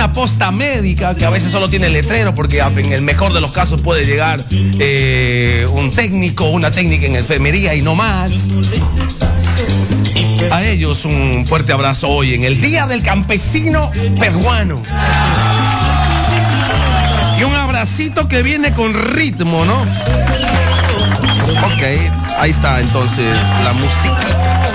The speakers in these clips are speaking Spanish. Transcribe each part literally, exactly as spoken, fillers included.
una posta médica que a veces solo tiene letrero porque en el mejor de los casos puede llegar eh, un técnico, una técnica en enfermería y no más. A ellos un fuerte abrazo hoy en el Día del Campesino Peruano. Y un abracito que viene con ritmo, ¿no? Ok, ahí está entonces la música.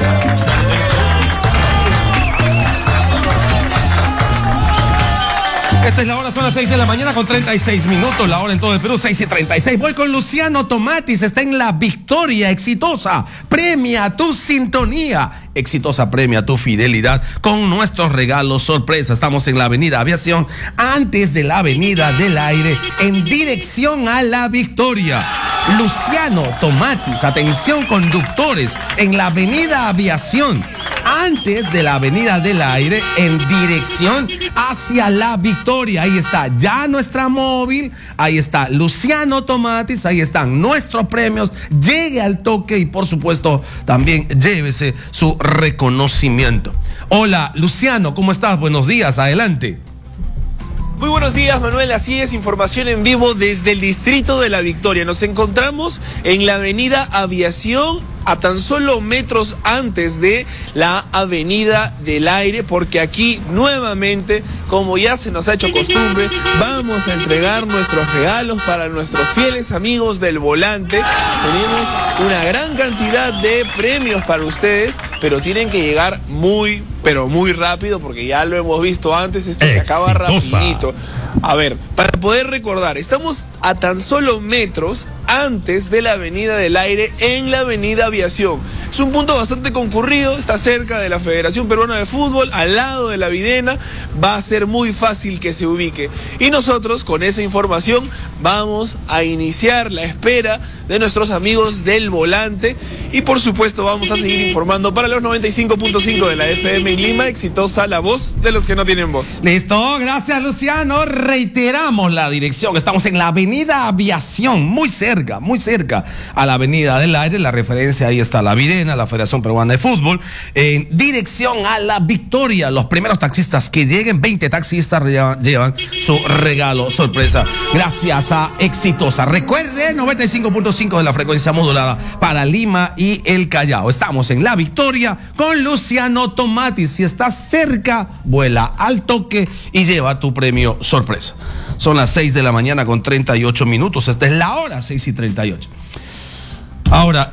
Esta es la hora, son las seis de la mañana con treinta y seis minutos, la hora en todo el Perú, seis y treinta y seis. Voy con Luciano Tomatis, está en La Victoria, exitosa, premia tu sintonía, exitosa premia tu fidelidad con nuestros regalos sorpresa. Estamos en la avenida Aviación, antes de la avenida del Aire, en dirección a La Victoria. Luciano Tomatis, atención conductores, en la avenida Aviación, antes de la avenida del Aire, en dirección hacia La Victoria. Ahí está ya nuestra móvil, ahí está Luciano Tomatis, ahí están nuestros premios. Llegue al toque y por supuesto también llévese su reconocimiento. Hola Luciano, ¿cómo estás? Buenos días, adelante. Muy buenos días, Manuel, así es, información en vivo desde el distrito de La Victoria. Nos encontramos en la avenida Aviación, a tan solo metros antes de la avenida del Aire, porque aquí nuevamente, como ya se nos ha hecho costumbre, vamos a entregar nuestros regalos para nuestros fieles amigos del volante. Tenemos una gran cantidad de premios para ustedes, pero tienen que llegar muy, pero muy rápido, porque ya lo hemos visto antes, esto se acaba rapidito. A ver, para poder recordar, estamos a tan solo metros antes de la avenida del Aire, en la avenida Aviación. Es un punto bastante concurrido, está cerca de la Federación Peruana de Fútbol, al lado de la Videna, va a ser muy fácil que se ubique. Y nosotros, con esa información, vamos a iniciar la espera de nuestros amigos del volante y por supuesto vamos a seguir informando para los noventa y cinco punto cinco de la F M en Lima, exitosa la voz de los que no tienen voz. Listo, gracias Luciano. Reiteramos la dirección, estamos en la avenida Aviación, muy cerca, muy cerca a la avenida del Aire, la referencia ahí está la Videna, la Federación Peruana de Fútbol, en dirección a La Victoria. Los primeros taxistas que lleguen, veinte taxistas llevan, llevan su regalo sorpresa, gracias a Exitosa. Recuerde, noventa y cinco punto cinco de la frecuencia modulada para Lima y el Callao. Estamos en La Victoria con Luciano Tomatis. Si estás cerca, vuela al toque y lleva tu premio sorpresa. Son las seis de la mañana con treinta y ocho minutos. Esta es la hora, seis y treinta y ocho. Ahora,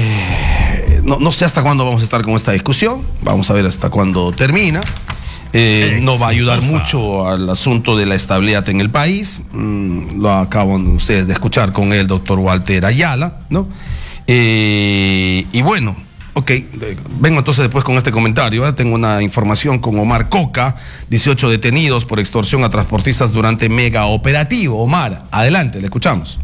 eh, no, no sé hasta cuándo vamos a estar con esta discusión. Vamos a ver hasta cuándo termina. Eh, no va a ayudar mucho al asunto de la estabilidad en el país. Mm, lo acaban ustedes de escuchar con el doctor Walter Ayala, ¿no? Eh, y bueno, ok, vengo entonces después con este comentario. ¿eh? Tengo una información con Omar Coca, dieciocho detenidos por extorsión a transportistas durante mega operativo. Omar, adelante, le escuchamos.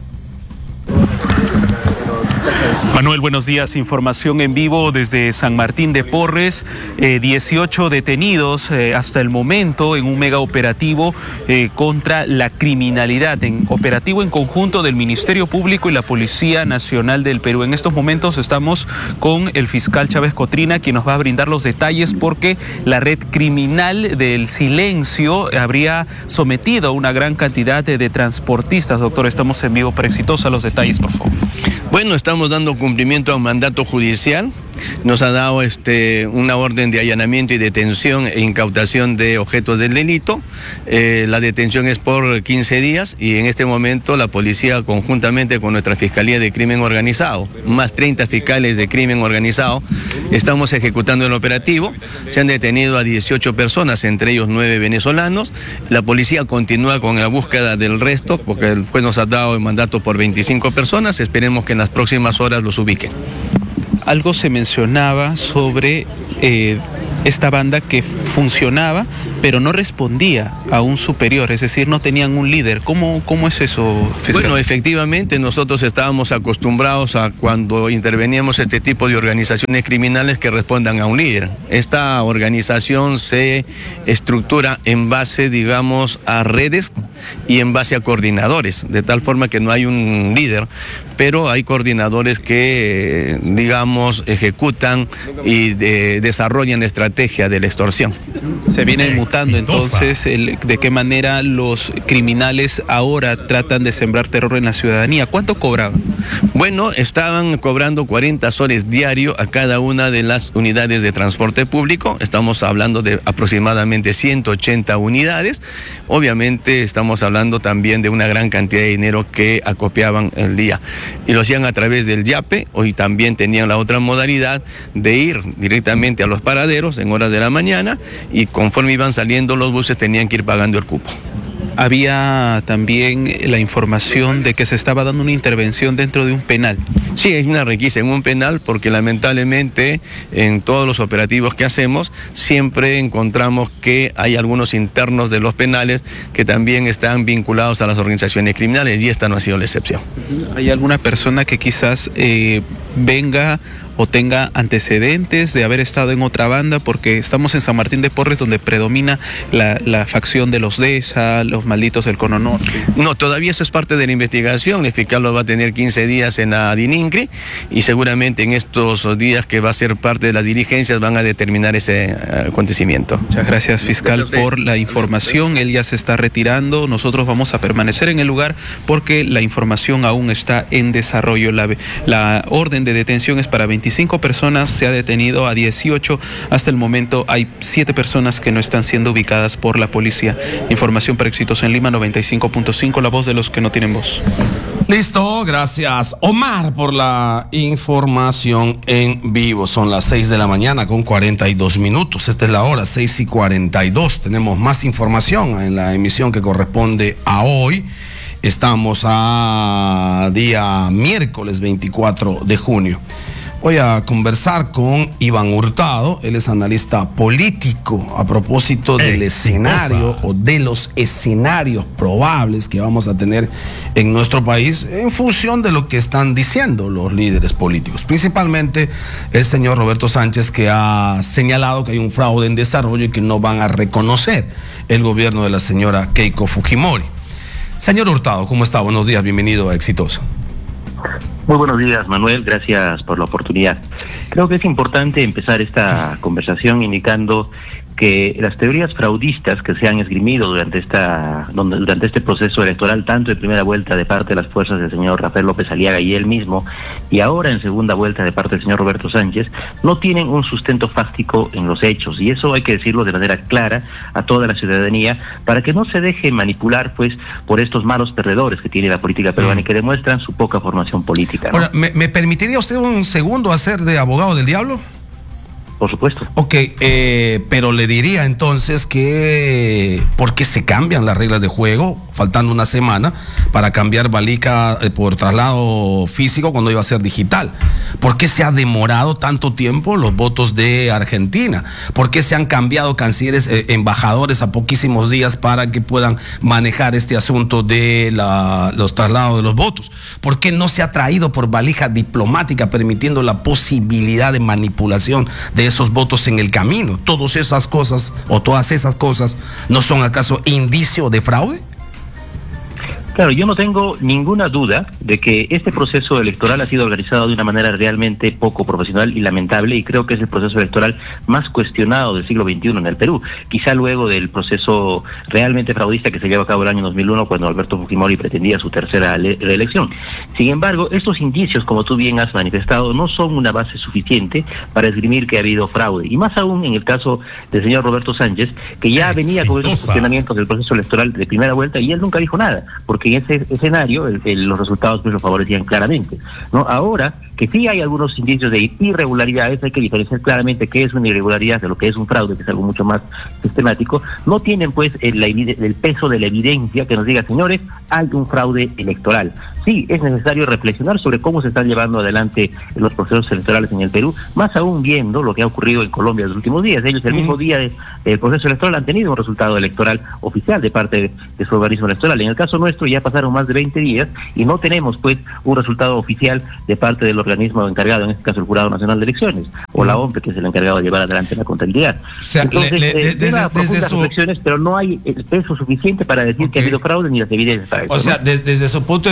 Manuel, buenos días. Información en vivo desde San Martín de Porres. Eh, dieciocho detenidos eh, hasta el momento en un mega operativo eh, contra la criminalidad, en operativo en conjunto del Ministerio Público y la Policía Nacional del Perú. En estos momentos estamos con el fiscal Chávez Cotrina, quien nos va a brindar los detalles, porque la red criminal del silencio habría sometido a una gran cantidad de, de transportistas. Doctor, estamos en vivo para Exitosa. Los detalles, por favor. Bueno, estamos dando cumplimiento a un mandato judicial. Nos ha dado este, una orden de allanamiento y detención e incautación de objetos del delito. Eh, la detención es por quince días y en este momento la policía, conjuntamente con nuestra Fiscalía de Crimen Organizado, más treinta fiscales de crimen organizado, estamos ejecutando el operativo. Se han detenido a dieciocho personas, entre ellos nueve venezolanos. La policía continúa con la búsqueda del resto, porque el juez nos ha dado el mandato por veinticinco personas. Esperemos que en las próximas horas los ubiquen. Algo se mencionaba sobre eh, esta banda que funcionaba, pero no respondía a un superior, es decir, no tenían un líder. ¿Cómo, cómo es eso, fiscal? Bueno, efectivamente, nosotros estábamos acostumbrados a cuando interveníamos este tipo de organizaciones criminales que respondan a un líder. Esta organización se estructura en base, digamos, a redes y en base a coordinadores, de tal forma que no hay un líder, pero hay coordinadores que, digamos, ejecutan y de, desarrollan estrategias estrategia de la extorsión. Se viene mutando entonces el, de qué manera los criminales ahora tratan de sembrar terror en la ciudadanía. ¿Cuánto cobraban? Bueno, estaban cobrando cuarenta soles diario a cada una de las unidades de transporte público. Estamos hablando de aproximadamente ciento ochenta unidades. Obviamente estamos hablando también de una gran cantidad de dinero que acopiaban el día. Y lo hacían a través del YAPE. Hoy también tenían la otra modalidad de ir directamente a los paraderos en horas de la mañana y conforme iban saliendo los buses tenían que ir pagando el cupo. Había también la información de que se estaba dando una intervención dentro de un penal. Sí, hay una requisa en un penal porque lamentablemente en todos los operativos que hacemos siempre encontramos que hay algunos internos de los penales que también están vinculados a las organizaciones criminales y esta no ha sido la excepción. ¿Hay alguna persona que quizás eh, venga o tenga antecedentes de haber estado en otra banda? Porque estamos en San Martín de Porres, donde predomina la, la facción de los DESA, los malditos del Cono Norte. No, todavía eso es parte de la investigación. El fiscal lo va a tener quince días en la DININCRI y seguramente en estos días que va a ser parte de las diligencias van a determinar ese acontecimiento. Muchas gracias, fiscal, por la información. Él ya se está retirando. Nosotros vamos a permanecer en el lugar porque la información aún está en desarrollo. La, la orden de detención es para veinticinco personas, se ha detenido a dieciocho. Hasta el momento hay siete personas que no están siendo ubicadas por la policía. Información para Éxitos en Lima, noventa y cinco punto cinco, la voz de los que no tienen voz. Listo, gracias Omar por la información en vivo. Son las seis de la mañana con cuarenta y dos minutos. Esta es la hora, seis y cuarenta y dos. Tenemos más información en la emisión que corresponde a hoy. Estamos a día miércoles veinticuatro de junio. Voy a conversar con Iván Hurtado, él es analista político, a propósito del escenario o de los escenarios probables que vamos a tener en nuestro país en función de lo que están diciendo los líderes políticos, principalmente el señor Roberto Sánchez, que ha señalado que hay un fraude en desarrollo y que no van a reconocer el gobierno de la señora Keiko Fujimori. Señor Hurtado, ¿cómo está? Buenos días, bienvenido a Exitosa. Muy buenos días, Manuel, gracias por la oportunidad. Creo que es importante empezar esta conversación indicando que las teorías fraudistas que se han esgrimido durante esta durante este proceso electoral, tanto en primera vuelta de parte de las fuerzas del señor Rafael López Aliaga y él mismo, y ahora en segunda vuelta de parte del señor Roberto Sánchez, no tienen un sustento fáctico en los hechos, y eso hay que decirlo de manera clara a toda la ciudadanía, para que no se deje manipular pues por estos malos perdedores que tiene la política peruana y que demuestran su poca formación política, ¿no? Ahora, ¿me, ¿me permitiría usted un segundo hacer de abogado del diablo? Por supuesto. Ok, eh, pero le diría entonces que ¿por qué se cambian las reglas de juego faltando una semana para cambiar Balica eh, por traslado físico cuando iba a ser digital? ¿Por qué se ha demorado tanto tiempo los votos de Argentina? ¿Por qué se han cambiado cancilleres, eh, embajadores a poquísimos días para que puedan manejar este asunto de la, los traslados de los votos? ¿Por qué no se ha traído por valija diplomática permitiendo la posibilidad de manipulación de esos votos en el camino? ¿Todas esas cosas o todas esas cosas no son acaso indicio de fraude? Claro, yo no tengo ninguna duda de que este proceso electoral ha sido organizado de una manera realmente poco profesional y lamentable, y creo que es el proceso electoral más cuestionado del siglo veintiuno en el Perú, quizá luego del proceso realmente fraudista que se llevó a cabo el año dos mil uno cuando Alberto Fujimori pretendía su tercera reelección. Sin embargo, estos indicios, como tú bien has manifestado, no son una base suficiente para esgrimir que ha habido fraude, y más aún en el caso del señor Roberto Sánchez, que ya venía con esos cuestionamientos del proceso electoral de primera vuelta y él nunca dijo nada, porque en ese escenario el, el, los resultados pues lo favorecían claramente, ¿no? Ahora que sí hay algunos indicios de irregularidades, hay que diferenciar claramente qué es una irregularidad de lo que es un fraude, que es algo mucho más sistemático. No tienen pues el, el peso de la evidencia que nos diga, señores, hay un fraude electoral. Sí, es necesario reflexionar sobre cómo se están llevando adelante los procesos electorales en el Perú, más aún viendo lo que ha ocurrido en Colombia en los últimos días. Ellos el mm. mismo día del de, proceso electoral han tenido un resultado electoral oficial de parte de, de su organismo electoral. En el caso nuestro ya pasaron más de veinte días y no tenemos pues un resultado oficial de parte del organismo encargado, en este caso el Jurado Nacional de Elecciones, o la O M P, que es el encargado de llevar adelante la contabilidad. O sea, Entonces, le, le, eh, desde, una desde su... reflexiones, pero no hay el peso suficiente para decir okay. que ha habido fraude ni las evidencias para eso. O sea, ¿no? desde, desde su punto de vista,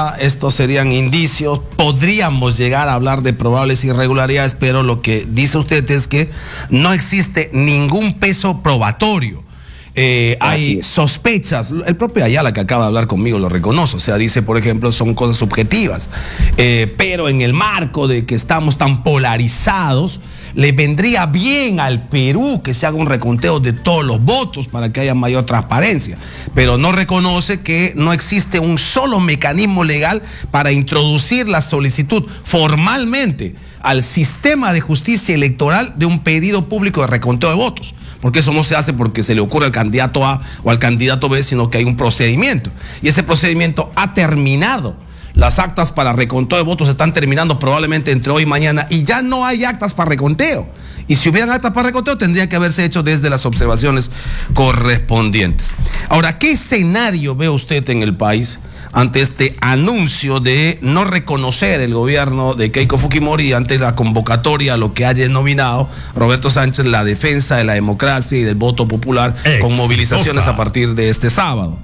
duda, estos serían indicios, podríamos llegar a hablar de probables irregularidades, pero lo que dice usted es que no existe ningún peso probatorio. Eh, hay sospechas, el propio Ayala que acaba de hablar conmigo lo reconoce, o sea, dice, por ejemplo, son cosas subjetivas, eh, pero en el marco de que estamos tan polarizados, le vendría bien al Perú que se haga un reconteo de todos los votos para que haya mayor transparencia, pero no reconoce que no existe un solo mecanismo legal para introducir la solicitud formalmente al sistema de justicia electoral de un pedido público de reconteo de votos. Porque eso no se hace porque se le ocurre al candidato A o al candidato B, sino que hay un procedimiento. Y ese procedimiento ha terminado. Las actas para reconteo de votos están terminando probablemente entre hoy y mañana y ya no hay actas para reconteo. Y si hubieran actas para reconteo, tendría que haberse hecho desde las observaciones correspondientes. Ahora, ¿qué escenario ve usted en el país ante este anuncio de no reconocer el gobierno de Keiko Fujimori ante la convocatoria a lo que haya denominado Roberto Sánchez la defensa de la democracia y del voto popular, Exitosa, con movilizaciones a partir de este sábado?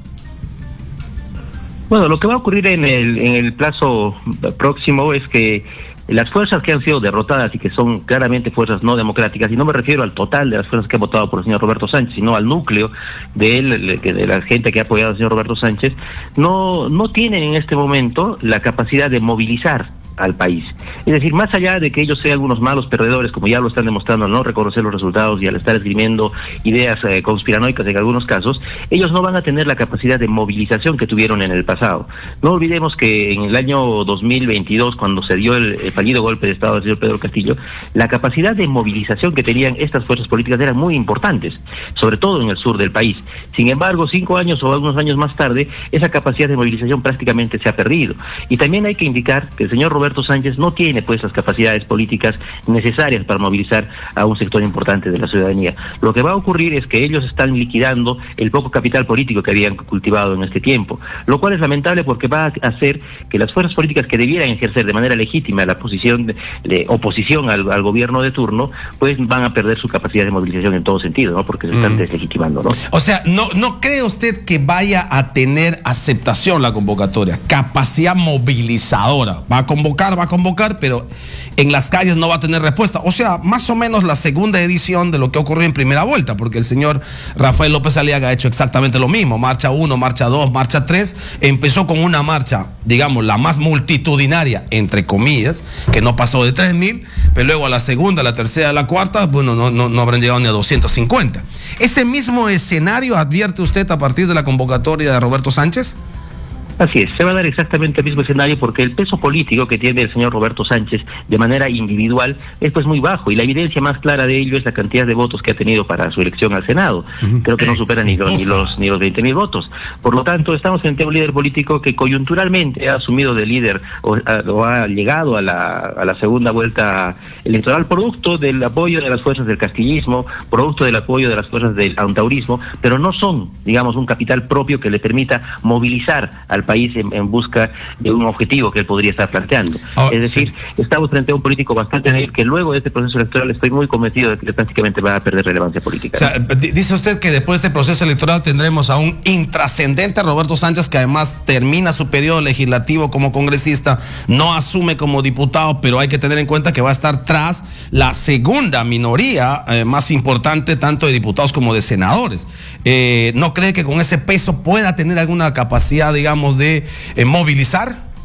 Bueno, lo que va a ocurrir en el, en el plazo próximo es que las fuerzas que han sido derrotadas y que son claramente fuerzas no democráticas, y no me refiero al total de las fuerzas que han votado por el señor Roberto Sánchez, sino al núcleo de él, de la gente que ha apoyado al señor Roberto Sánchez, no, no tienen en este momento la capacidad de movilizar al país. Es decir, más allá de que ellos sean algunos malos perdedores, como ya lo están demostrando al no reconocer los resultados y al estar esgrimiendo ideas eh, conspiranoicas en algunos casos, ellos no van a tener la capacidad de movilización que tuvieron en el pasado. No olvidemos que en el año dos mil veintidós, cuando se dio el, el fallido golpe de Estado del señor Pedro Castillo, la capacidad de movilización que tenían estas fuerzas políticas eran muy importantes, sobre todo en el sur del país. Sin embargo, cinco años o algunos años más tarde, esa capacidad de movilización prácticamente se ha perdido. Y también hay que indicar que el señor Roberto Roberto Sánchez no tiene pues las capacidades políticas necesarias para movilizar a un sector importante de la ciudadanía. Lo que va a ocurrir es que ellos están liquidando el poco capital político que habían cultivado en este tiempo, lo cual es lamentable porque va a hacer que las fuerzas políticas que debieran ejercer de manera legítima la posición de, de oposición al, al gobierno de turno, pues van a perder su capacidad de movilización en todo sentido, ¿no? Porque se están mm. deslegitimando, ¿no? O sea, ¿no, no cree usted que vaya a tener aceptación la convocatoria, capacidad movilizadora? Va a convocar va a convocar, pero en las calles no va a tener respuesta. O sea, más o menos la segunda edición de lo que ocurrió en primera vuelta, porque el señor Rafael López Aliaga ha hecho exactamente lo mismo. Marcha uno, marcha dos, marcha tres. Empezó con una marcha, digamos, la más multitudinaria, entre comillas, que no pasó de tres mil, pero luego a la segunda, a la tercera, a la cuarta, bueno, no, no, no habrán llegado ni a doscientos cincuenta. ¿Ese mismo escenario advierte usted a partir de la convocatoria de Roberto Sánchez? Así es, se va a dar exactamente el mismo escenario porque el peso político que tiene el señor Roberto Sánchez de manera individual es pues muy bajo, y la evidencia más clara de ello es la cantidad de votos que ha tenido para su elección al Senado. Uh-huh. Creo que no supera ni los, ni los, ni los veinte mil votos. Por lo tanto, estamos frente a un líder político que coyunturalmente ha asumido de líder o, a, o ha llegado a la, a la segunda vuelta electoral producto del apoyo de las fuerzas del castillismo, producto del apoyo de las fuerzas del antaurismo, pero no son, digamos, un capital propio que le permita movilizar al país en, en busca de un objetivo que él podría estar planteando. Oh, es decir, sí. estamos frente a un político bastante débil que luego de este proceso electoral estoy muy convencido de que prácticamente va a perder relevancia política. O sea, dice usted que después de este proceso electoral tendremos a un intrascendente Roberto Sánchez, que además termina su periodo legislativo como congresista, no asume como diputado, pero hay que tener en cuenta que va a estar tras la segunda minoría eh, más importante, tanto de diputados como de senadores. Eh, ¿No cree que con ese peso pueda tener alguna capacidad, digamos, de eh, movilizar?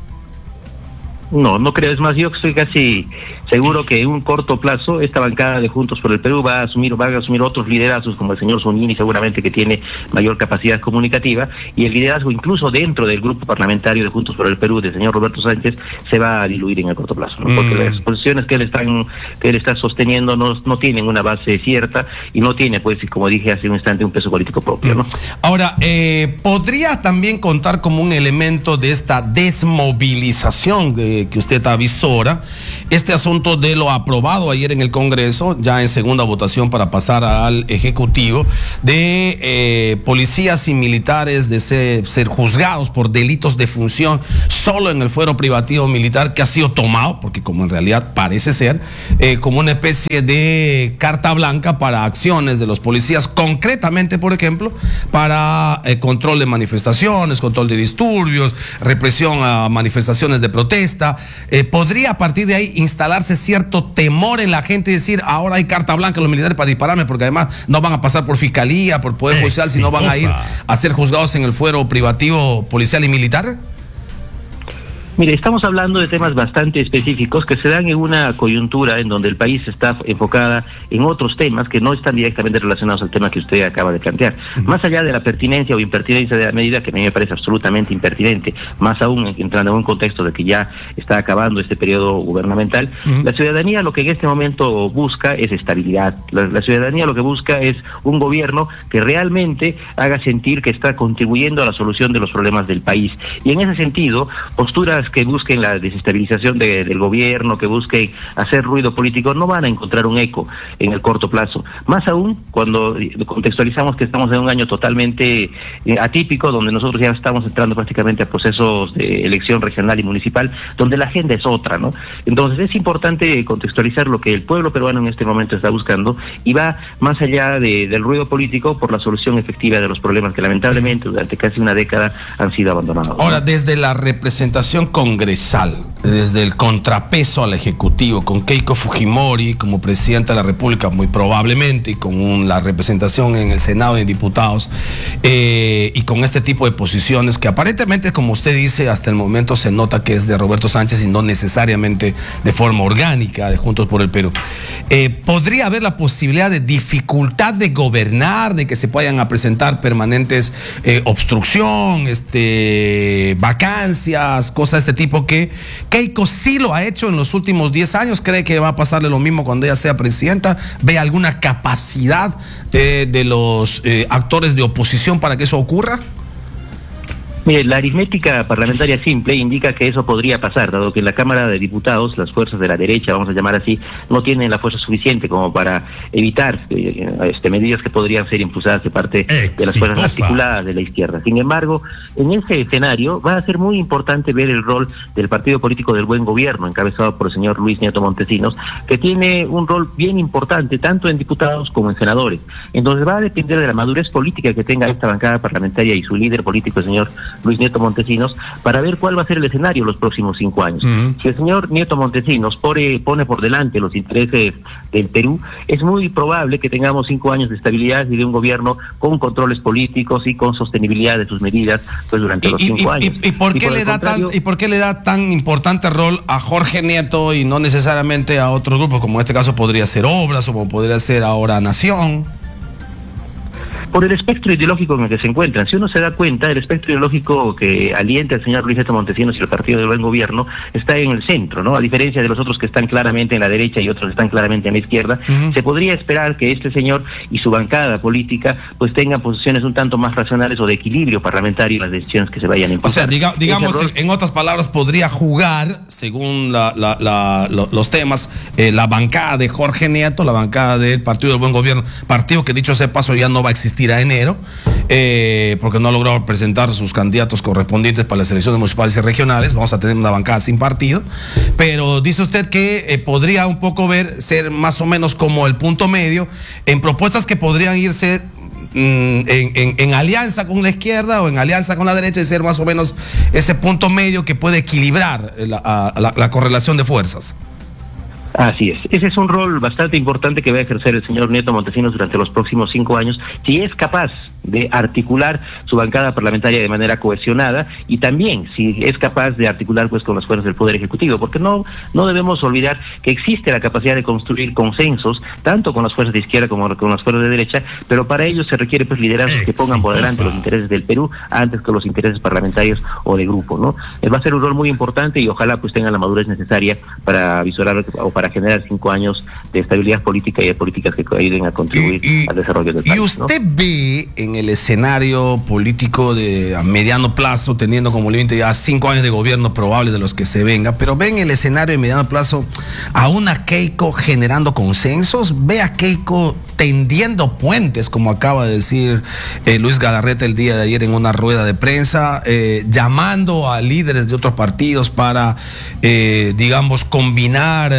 No, no creo. Es más, yo estoy casi seguro que en un corto plazo esta bancada de Juntos por el Perú va a asumir, va a asumir otros liderazgos, como el señor Zunini, seguramente, que tiene mayor capacidad comunicativa, y el liderazgo incluso dentro del grupo parlamentario de Juntos por el Perú del señor Roberto Sánchez se va a diluir en el corto plazo, ¿no? Porque mm. las posiciones que él están que él está sosteniendo no, no tienen una base cierta y no tiene, pues, como dije hace un instante, un peso político propio, ¿no? Ahora, eh, ¿podría también contar como un elemento de esta desmovilización de que usted avisora este asunto asunto de lo aprobado ayer en el Congreso, ya en segunda votación para pasar al Ejecutivo, de eh, policías y militares de ser, ser juzgados por delitos de función solo en el fuero privativo militar, que ha sido tomado, porque como en realidad parece ser, eh, como una especie de carta blanca para acciones de los policías, concretamente, por ejemplo, para eh, control de manifestaciones, control de disturbios, represión a manifestaciones de protesta. Eh, ¿Podría a partir de ahí instalarse cierto temor en la gente y decir, ahora hay carta blanca a los militares para dispararme, porque además no van a pasar por fiscalía, por poder judicial, sino van a ir a ser juzgados en el fuero privativo policial y militar? Mire, estamos hablando de temas bastante específicos que se dan en una coyuntura en donde el país está enfocada en otros temas que no están directamente relacionados al tema que usted acaba de plantear. Uh-huh. Más allá de la pertinencia o impertinencia de la medida, que a mí me parece absolutamente impertinente, más aún entrando en un contexto de que ya está acabando este periodo gubernamental, uh-huh. la ciudadanía lo que en este momento busca es estabilidad. La, la ciudadanía lo que busca es un gobierno que realmente haga sentir que está contribuyendo a la solución de los problemas del país. Y en ese sentido, posturas que busquen la desestabilización de, del gobierno, que busquen hacer ruido político, no van a encontrar un eco en el corto plazo. Más aún cuando contextualizamos que estamos en un año totalmente eh, atípico, donde nosotros ya estamos entrando prácticamente a procesos de elección regional y municipal, donde la agenda es otra, ¿no? Entonces es importante contextualizar lo que el pueblo peruano en este momento está buscando, y va más allá de, del ruido político por la solución efectiva de los problemas que lamentablemente durante casi una década han sido abandonados. Ahora, desde la representación congresal, desde el contrapeso al Ejecutivo, con Keiko Fujimori como presidenta de la República, muy probablemente, y con un, la representación en el Senado de Diputados, eh, y con este tipo de posiciones que aparentemente, como usted dice, hasta el momento se nota que es de Roberto Sánchez y no necesariamente de forma orgánica de Juntos por el Perú. Eh, ¿Podría haber la posibilidad de dificultad de gobernar, de que se vayan a presentar permanentes eh, obstrucción, este, vacancias, cosas de este tipo, que Keiko sí lo ha hecho en los últimos diez años? ¿Cree que va a pasarle lo mismo cuando ella sea presidenta? ¿Ve alguna capacidad eh, de los eh, actores de oposición para que eso ocurra? Mire, la aritmética parlamentaria simple indica que eso podría pasar, dado que en la Cámara de Diputados las fuerzas de la derecha, vamos a llamar así, no tienen la fuerza suficiente como para evitar eh, este, medidas que podrían ser impulsadas de parte Exitosa. de las fuerzas articuladas de la izquierda. Sin embargo, en ese escenario va a ser muy importante ver el rol del partido político del Buen Gobierno, encabezado por el señor Luis Nieto Montesinos, que tiene un rol bien importante tanto en diputados como en senadores. Entonces va a depender de la madurez política que tenga esta bancada parlamentaria y su líder político, el señor Luis Nieto Montesinos, para ver cuál va a ser el escenario los próximos cinco años. Uh-huh. Si el señor Nieto Montesinos pone, pone por delante los intereses del Perú, es muy probable que tengamos cinco años de estabilidad y de un gobierno con controles políticos y con sostenibilidad de sus medidas pues durante y, los y, cinco y, años. ¿Y, y, por qué y, por le da contrario, tan, ¿Y por qué le da tan importante rol a Jorge Nieto y no necesariamente a otros grupos, como en este caso podría ser Obras o como podría ser ahora Nación? Por el espectro ideológico en el que se encuentran. Si uno se da cuenta, el espectro ideológico que alienta el señor Luis Nieto Montesinos y el Partido del Buen Gobierno está en el centro, ¿no? A diferencia de los otros que están claramente en la derecha y otros que están claramente en la izquierda, uh-huh. se podría esperar que este señor y su bancada política pues tengan posiciones un tanto más racionales o de equilibrio parlamentario en las decisiones que se vayan a impulsar. O sea, diga, digamos, rol... en, en otras palabras, podría jugar, según la, la, la, lo, los temas, eh, la bancada de Jorge Nieto, la bancada del Partido del Buen Gobierno, partido que dicho sea paso ya no va a existir a enero, eh, porque no ha logrado presentar sus candidatos correspondientes para las elecciones municipales y regionales. Vamos a tener una bancada sin partido, pero dice usted que eh, podría un poco ver, ser más o menos como el punto medio en propuestas que podrían irse En, en, en alianza con la izquierda o en alianza con la derecha, y ser más o menos ese punto medio que puede equilibrar la, a, la, la correlación de fuerzas. Así es, ese es un rol bastante importante que va a ejercer el señor Nieto Montesinos durante los próximos cinco años, si es capaz de articular su bancada parlamentaria de manera cohesionada, y también si es capaz de articular pues con las fuerzas del Poder Ejecutivo, porque no no debemos olvidar que existe la capacidad de construir consensos tanto con las fuerzas de izquierda como con las fuerzas de derecha, pero para ello se requiere pues liderazgos que pongan por delante los intereses del Perú antes que los intereses parlamentarios o de grupo, ¿no? Eh, va a ser un rol muy importante y ojalá pues tengan la madurez necesaria para visorar o para generar cinco años de estabilidad política y de políticas que ayuden a contribuir y, y, al desarrollo del país. ¿Y usted, ¿no?, ve en en el escenario político de a mediano plazo, teniendo como límite ya cinco años de gobierno probable de los que se venga, pero ve en el escenario de mediano plazo a una Keiko generando consensos, ve a Keiko tendiendo puentes, como acaba de decir eh, Luis Galarreta el día de ayer en una rueda de prensa, eh, llamando a líderes de otros partidos para, eh, digamos, combinar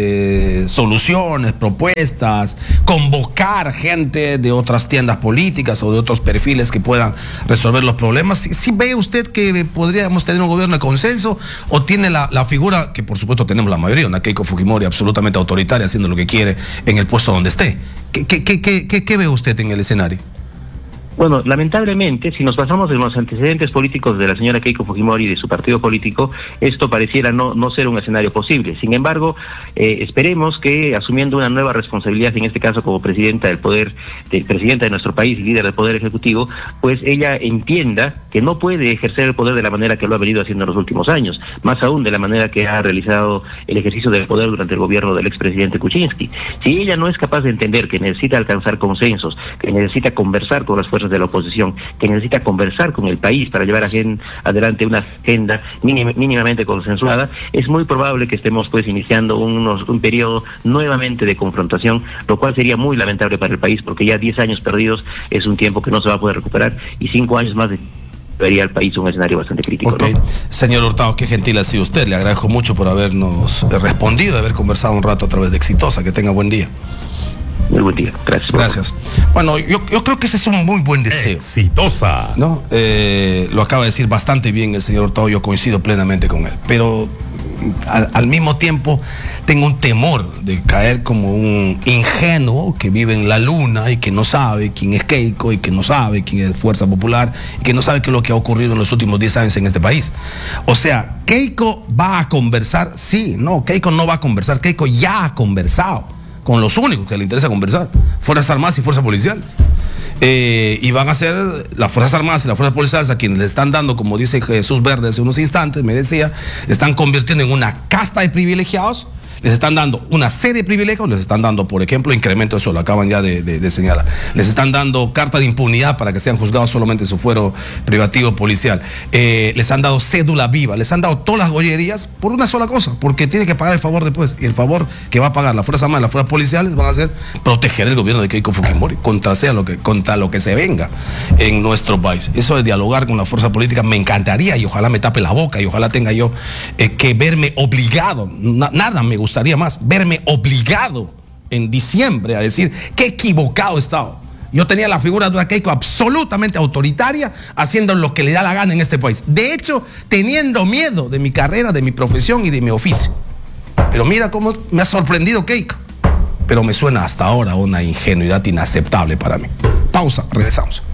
eh, soluciones, propuestas, convocar gente de otras tiendas políticas o de otros perfiles que puedan resolver los problemas. ¿Sí, sí ve usted que podríamos tener un gobierno de consenso o tiene la, la figura, que por supuesto tenemos la mayoría, una Keiko Fujimori absolutamente autoritaria, haciendo lo que quiere en el puesto donde esté? ¿Qué, qué, qué, qué, qué, qué ve usted en el escenario? Bueno, lamentablemente, si nos basamos en los antecedentes políticos de la señora Keiko Fujimori y de su partido político, esto pareciera no, no ser un escenario posible. Sin embargo, eh, esperemos que, asumiendo una nueva responsabilidad, en este caso como presidenta del poder, del presidente de nuestro país y líder del poder ejecutivo, pues ella entienda que no puede ejercer el poder de la manera que lo ha venido haciendo en los últimos años, más aún de la manera que ha realizado el ejercicio del poder durante el gobierno del expresidente Kuczynski. Si ella no es capaz de entender que necesita alcanzar consensos, que necesita conversar con las fuerzas de la oposición, que necesita conversar con el país para llevar adelante una agenda mínim, mínimamente consensuada, es muy probable que estemos pues iniciando unos, un periodo nuevamente de confrontación, lo cual sería muy lamentable para el país, porque ya diez años perdidos es un tiempo que no se va a poder recuperar, y cinco años más de vería al país un escenario bastante crítico. Okay. ¿No? Señor Hurtado, qué gentil ha sido usted, le agradezco mucho por habernos respondido, de haber conversado un rato a través de Exitosa. Que tenga buen día. Muy buen día, gracias. Gracias. Bueno, yo, yo creo que ese es un muy buen deseo. Exitosa. ¿No? Eh, lo acaba de decir bastante bien el señor Hurtado, yo coincido plenamente con él. Pero al, al mismo tiempo tengo un temor de caer como un ingenuo que vive en la luna y que no sabe quién es Keiko y que no sabe quién es Fuerza Popular y que no sabe qué es lo que ha ocurrido en los últimos diez años en este país. O sea, ¿Keiko va a conversar? Sí, no, Keiko no va a conversar. Keiko ya ha conversado con los únicos que le interesa conversar, Fuerzas Armadas y Fuerzas Policiales. Eh, y van a ser las Fuerzas Armadas y las Fuerzas Policiales a quienes le están dando, como dice Jesús Verde hace unos instantes, me decía, están convirtiendo en una casta de privilegiados. Les están dando una serie de privilegios, les están dando, por ejemplo, incremento de sueldo, acaban ya de, de, de señalar. Les están dando carta de impunidad para que sean juzgados solamente en su fuero privativo policial. Eh, les han dado cédula viva, les han dado todas las gollerías por una sola cosa, porque tiene que pagar el favor después. Y el favor que va a pagar la Fuerza Armada y las Fuerzas Policiales van a ser proteger el gobierno de Keiko Fujimori contra, sea lo que, contra lo que se venga en nuestro país. Eso de dialogar con la fuerza política me encantaría y ojalá me tape la boca y ojalá tenga yo eh, que verme obligado. Na, nada me gusta gustaría más verme obligado en diciembre a decir qué equivocado he estado. Yo tenía la figura de una Keiko absolutamente autoritaria, haciendo lo que le da la gana en este país. De hecho, teniendo miedo de mi carrera, de mi profesión y de mi oficio. Pero mira cómo me ha sorprendido Keiko. Pero me suena hasta ahora una ingenuidad inaceptable para mí. Pausa, regresamos.